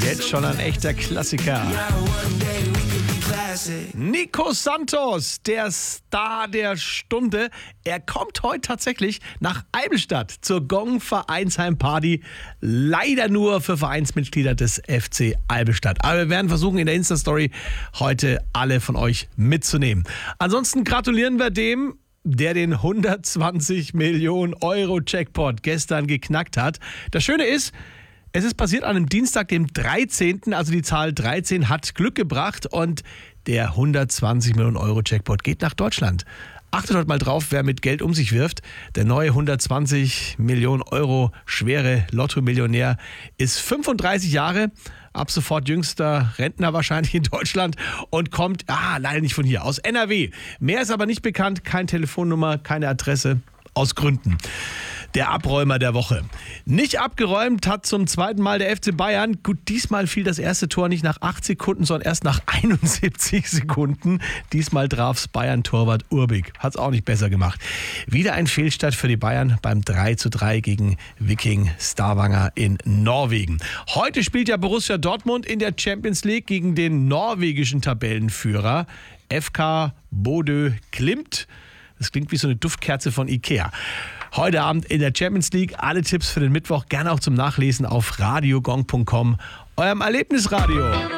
Jetzt schon ein echter Klassiker. Nico Santos, der Star der Stunde. Er kommt heute tatsächlich nach Eibenstadt zur Gong Vereinsheim Party. Leider nur für Vereinsmitglieder des FC Eibenstadt. Aber wir werden versuchen, in der Insta-Story heute alle von euch mitzunehmen. Ansonsten gratulieren wir dem, der den 120 Millionen Euro Jackpot gestern geknackt hat. Das Schöne ist, es ist passiert an einem Dienstag, dem 13., also die Zahl 13 hat Glück gebracht und der 120 Millionen Euro Jackpot geht nach Deutschland. Achtet heute mal drauf, wer mit Geld um sich wirft. Der neue 120 Millionen Euro schwere Lotto-Millionär ist 35 Jahre, ab sofort jüngster Rentner wahrscheinlich in Deutschland und kommt, leider nicht von hier, aus NRW. Mehr ist aber nicht bekannt, keine Telefonnummer, keine Adresse, aus Gründen. Der Abräumer der Woche. Nicht abgeräumt hat zum zweiten Mal der FC Bayern. Gut, diesmal fiel das erste Tor nicht nach 8 Sekunden, sondern erst nach 71 Sekunden. Diesmal traf's Bayern-Torwart Urbik. Hat's auch nicht besser gemacht. Wieder ein Fehlstart für die Bayern beim 3:3 gegen Viking Stavanger in Norwegen. Heute spielt ja Borussia Dortmund in der Champions League gegen den norwegischen Tabellenführer FK Bodø Glimt. Das klingt wie so eine Duftkerze von Ikea. Heute Abend in der Champions League. Alle Tipps für den Mittwoch gerne auch zum Nachlesen auf radiogong.com, eurem Erlebnisradio.